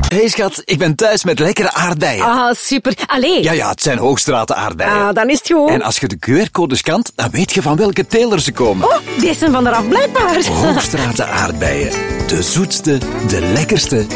Hey schat, ik ben thuis met lekkere aardbeien. Ah, super. Allee. Ja, het zijn Hoogstraten aardbeien. Ah, dan is het goed. En als je de QR-code scant, dan weet je van welke teler ze komen. Oh, deze zijn van eraf blijkbaar. Hoogstraten aardbeien. De zoetste, de lekkerste